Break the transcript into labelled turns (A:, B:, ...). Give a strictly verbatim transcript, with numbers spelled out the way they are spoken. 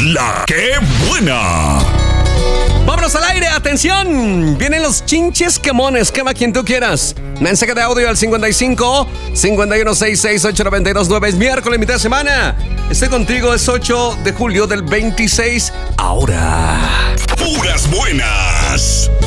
A: La que buena.
B: Vámonos al aire, atención. Vienen los chinches quemones. Quema quien tú quieras. Mensaje de audio al cincuenta y cinco, cincuenta y uno, sesenta y seis, ocho noventa y dos nueve. Es miércoles, mitad de semana. Estoy contigo, es ocho de julio del veintiséis. Ahora.
A: Puras buenas.